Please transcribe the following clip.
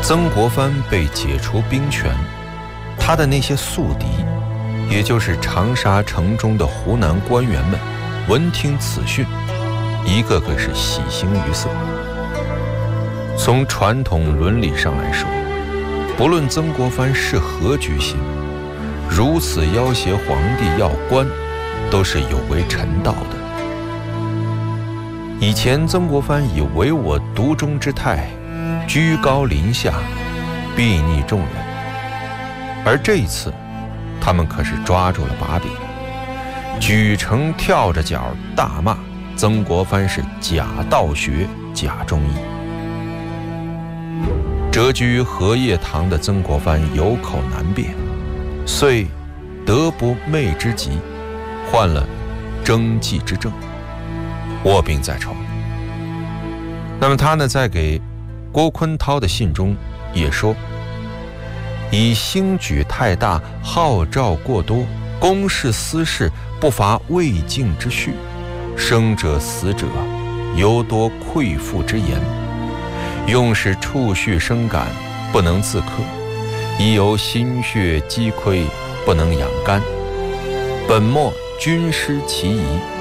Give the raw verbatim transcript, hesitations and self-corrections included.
曾国藩被解除兵权，他的那些宿敌，也就是长沙城中的湖南官员们，闻听此讯，一个个是喜形于色。从传统伦理上来说，不论曾国藩是何居心，如此要挟皇帝要官，都是有违臣道的。以前曾国藩以唯我独尊之态，居高临下，睥睨众人，而这一次，他们可是抓住了把柄，举城跳着脚大骂曾国藩是假道学、假忠义。谪居荷叶堂的曾国藩有口难辩，遂得不寐之疾，患了征际之症，卧病在床。那么他呢，在给郭坤涛的信中也说，以兴举太大，号召过多，公事私事不乏未尽之序，生者死者犹多溃腹之言，用使触绪生感，不能自克，已由心血积亏，不能养肝，本末军师其宜，